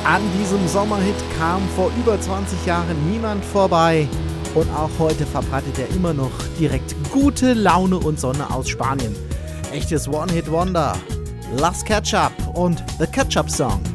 An diesem Sommerhit kam vor über 20 Jahren niemand vorbei. Und auch heute verbreitet er immer noch direkt gute Laune und Sonne aus Spanien. Echtes One-Hit-Wonder. Las Ketchup und The Ketchup Song.